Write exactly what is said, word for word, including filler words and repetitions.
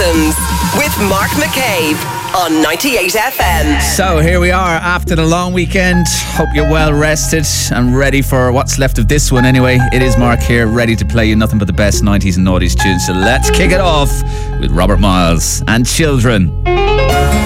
Anthems with Mark McCabe on ninety-eight F M. So here we are after the long weekend. Hope you're well rested and ready for what's left of this one anyway. It is Mark here, ready to play you nothing but the best nineties and noughties tunes. So let's kick it off with Robert Miles and Children.